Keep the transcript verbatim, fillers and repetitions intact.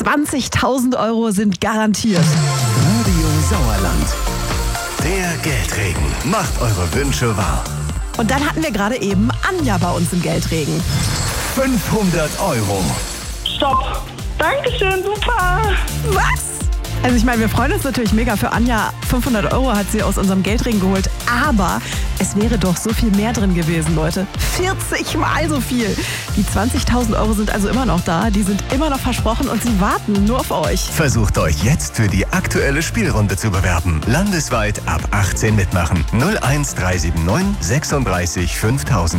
zwanzigtausend Euro sind garantiert. Radio Sauerland. Der Geldregen macht eure Wünsche wahr. Und dann hatten wir gerade eben Anja bei uns im Geldregen. fünfhundert Euro. Stopp. Dankeschön, super. Was? Also ich meine, wir freuen uns natürlich mega für Anja. fünfhundert Euro hat sie aus unserem Geldregen geholt. Aber es wäre doch so viel mehr drin gewesen, Leute. vierzig Mal so viel. Die zwanzigtausend Euro sind also immer noch da. Die sind immer noch versprochen und sie warten nur auf euch. Versucht euch jetzt für die aktuelle Spielrunde zu bewerben. Landesweit ab achtzehn mitmachen. null eins drei sieben neun sechsunddreißig fünftausend.